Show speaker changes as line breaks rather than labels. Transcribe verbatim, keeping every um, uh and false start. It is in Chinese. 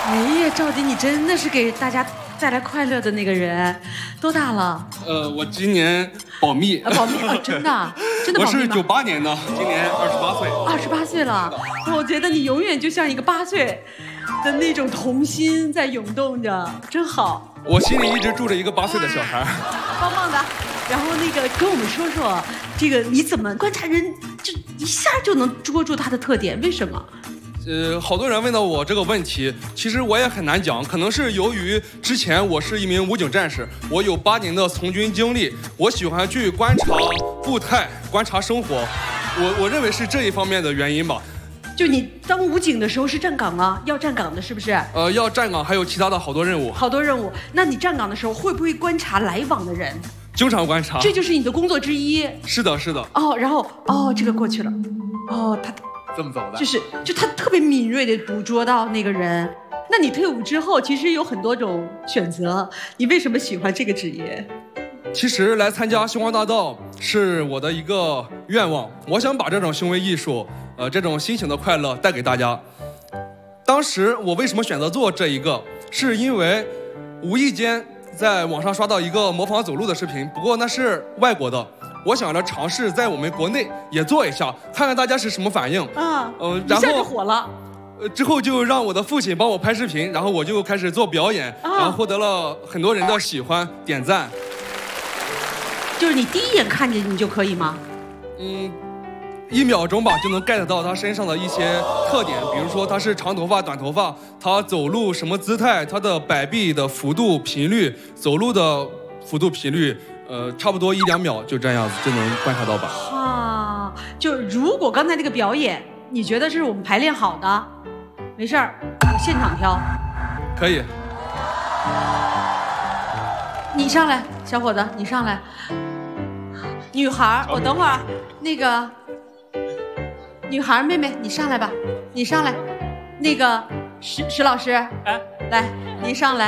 哎呀，赵迪，你真的是给大家带来快乐的那个人。多大了？
呃，我今年保密。
啊，保密啊，真的，真的保密吗？
我是九八年的，今年二十八岁。
二十八岁了，我觉得你永远就像一个八岁的那种童心在涌动着，真好。
我心里一直住着一个八岁的小孩，
棒棒的。然后那个跟我们说说，这个你怎么观察人，就一下就能捉住他的特点？为什么？
呃，好多人问到我这个问题，其实我也很难讲，可能是由于之前我是一名武警战士，我有八年的从军经历，我喜欢去观察步态，观察生活，我我认为是这一方面的原因吧。
就你当武警的时候是站岗吗？要站岗的是不是？
呃，要站岗，还有其他的好多任务。
好多任务，那你站岗的时候会不会观察来往的人？
经常观察，
这就是你的工作之一。
是的，是的。
哦，然后哦，这个过去了，哦，他。
这么走的，
就是就他特别敏锐地捕捉到那个人。那你退伍之后，其实有很多种选择，你为什么喜欢这个职业？
其实来参加星光大道是我的一个愿望，我想把这种行为艺术，呃，这种心情的快乐带给大家。当时我为什么选择做这一个，是因为无意间在网上刷到一个模仿走路的视频，不过那是外国的。我想着尝试在我们国内也做一下，看看大家是什么反应。
啊，
嗯、呃，然后
一下就火了。
呃，之后就让我的父亲帮我拍视频，然后我就开始做表演，啊、然后获得了很多人的喜欢点赞。
就是你第一眼看见你就可以吗？
嗯，一秒钟吧就能 get 到他身上的一些特点，比如说他是长头发、短头发，他走路什么姿态，他的摆臂的幅度、频率，走路的幅度、频率。呃，差不多一两秒就这样子就能观察到吧。
啊，就如果刚才这个表演，你觉得是我们排练好的，没事儿，我现场挑。
可以。
你上来，小伙子，你上来。女孩，我等会儿，那个女孩妹妹，你上来吧，你上来。那个石石老师，哎，来，您上来。